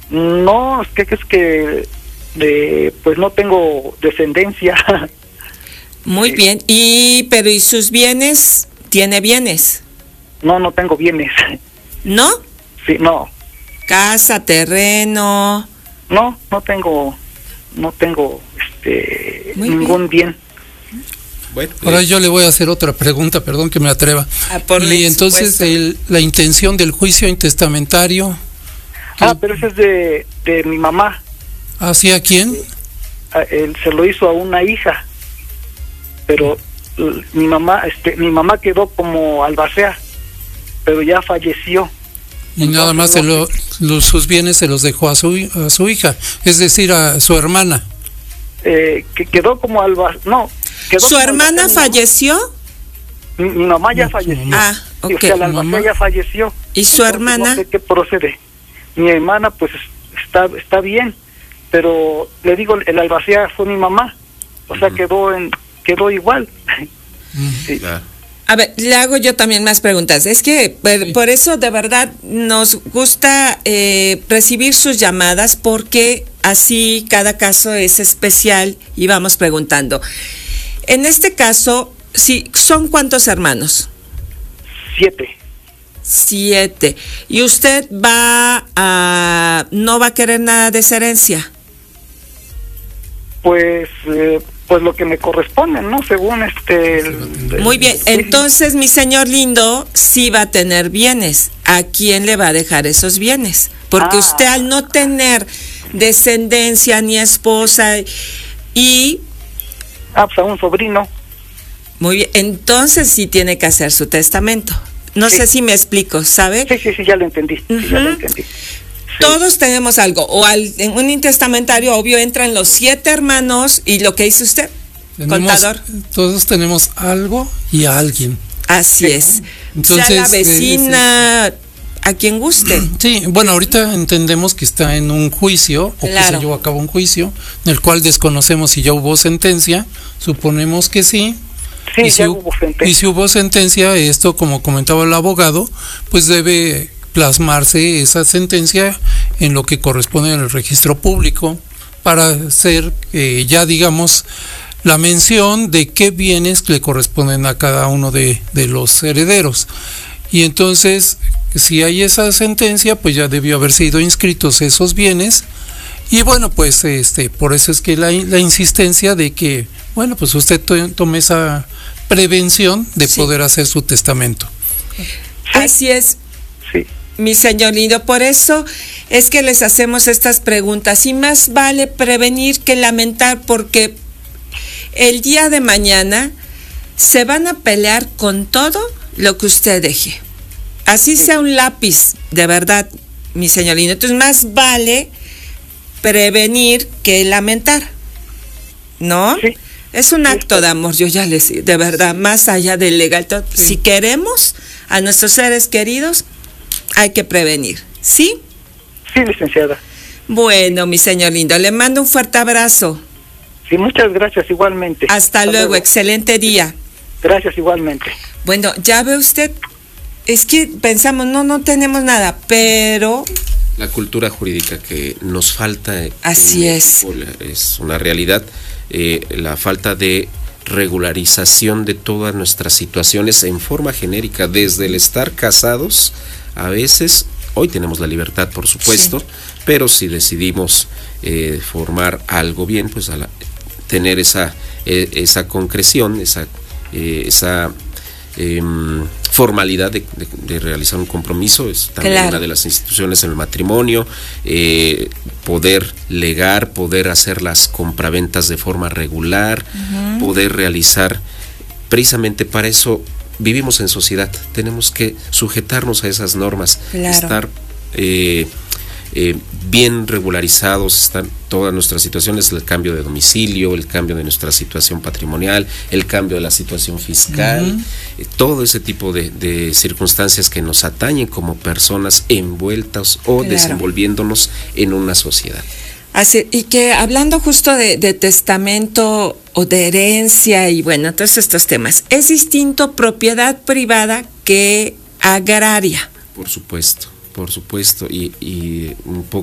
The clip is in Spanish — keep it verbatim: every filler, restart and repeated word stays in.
No, es que es que de, pues no tengo descendencia. Muy Sí. bien. Y pero ¿y sus bienes? ¿Tiene bienes? No, no tengo bienes. ¿No? Sí, no, Casa, terreno. no, no tengo, no tengo, este, Muy ningún bien. Bueno, Ahora eh, yo le voy a hacer otra pregunta, perdón que me atreva. Ah, por Y entonces supuesto. el- la intención del juicio intestamentario, Ah, pero ese es de, de mi mamá. ¿hacia quién? A- Él se lo hizo a una hija, pero l- mi mamá, este, mi mamá quedó como albacea, pero ya falleció. Y nada más se lo, los, sus bienes se los dejó a su, a su hija, es decir, a su hermana. Eh, que quedó como albacea, no. Quedó ¿Su como hermana albacea mi mamá. falleció? Mi, mi mamá ya No, su falleció. mamá. Ah, Sí, ok. o sea, la Su albacea mamá. ya falleció. ¿Y su Entonces, hermana? No sé qué procede. Mi hermana, pues, está está bien, pero le digo, el albacea fue mi mamá. O sea, Ujú. quedó en quedó igual. Sí. claro. A ver, le hago yo también más preguntas. Es que por, por eso de verdad nos gusta eh, recibir sus llamadas porque así cada caso es especial y vamos preguntando. En este caso, sí, ¿son cuántos hermanos? Siete. Siete. ¿Y usted va a no va a querer nada de esa herencia? Pues, eh, pues lo que me corresponde, ¿no? Según este... el- Muy bien, sí. entonces mi señor lindo sí va a tener bienes. ¿A quién le va a dejar esos bienes? Porque Ah. usted al no tener descendencia ni esposa y Ah, pues a un sobrino. muy bien, entonces sí tiene que hacer su testamento. No Sí. sé si me explico, ¿sabe? Sí, sí, sí, ya lo entendí. Sí, ya lo Ujú. entendí. Sí. Todos tenemos algo, o al, en un intestamentario obvio entran los siete hermanos y lo que dice usted, Tenemos- contador. Todos tenemos algo y a alguien. Así es. Entonces, sea la eh, vecina, a quien guste. Sí, bueno, ahorita entendemos que está en un juicio, o que Claro. se llevó a cabo un juicio, en el cual desconocemos si ya hubo sentencia, suponemos que sí. Sí, y si, ya hu- hubo sentencia. y si hubo sentencia, esto, como comentaba el abogado, pues debe plasmarse esa sentencia en lo que corresponde al registro público para hacer eh, ya, digamos, la mención de qué bienes le corresponden a cada uno de, de los herederos. Y entonces, si hay esa sentencia, pues ya debió haber sido inscritos esos bienes. Y bueno, pues este, por eso es que la, la insistencia de que, bueno, pues usted to- tome esa prevención de Sí. poder hacer su testamento. Así es, Sí. mi señor lindo. Por eso es que les hacemos estas preguntas. Y más vale prevenir que lamentar, porque el día de mañana se van a pelear con todo lo que usted deje. Así sea un lápiz, de verdad, mi señor lindo. Entonces más vale prevenir que lamentar, ¿no? Sí. Es un acto de amor, yo ya les digo, de verdad, más allá del legal. todo, Si queremos a nuestros seres queridos, hay que prevenir, ¿sí? Sí, licenciada. Bueno, mi señor lindo, le mando un fuerte abrazo. Sí, muchas gracias igualmente. Hasta luego, excelente día. Gracias igualmente. Bueno, ya ve usted, es que pensamos, no, no tenemos nada, pero La cultura jurídica que nos falta en Así es. México, la- es una realidad, eh, la falta de regularización de todas nuestras situaciones en forma genérica, desde el estar casados, a veces, hoy tenemos la libertad por supuesto, Sí. pero si decidimos eh, formar algo bien, pues a la- tener esa, eh, esa concreción, esa, eh, esa em, formalidad de, de- de realizar un compromiso, es también Claro. una de las instituciones en el matrimonio, eh, poder legar, poder hacer las compraventas de forma regular, poder realizar, precisamente para eso vivimos en sociedad, tenemos que sujetarnos a esas normas, Claro. estar eh, eh, bien regularizados, están todas nuestras situaciones, el cambio de domicilio, el cambio de nuestra situación patrimonial, el cambio de la situación fiscal, eh, todo ese tipo de, de circunstancias que nos atañen como personas envueltas o Claro. desenvolviéndonos en una sociedad. así, y que hablando justo de, de testamento o de herencia y bueno, todos estos temas, es distinto propiedad privada que agraria. Por supuesto, por supuesto, y, y un poco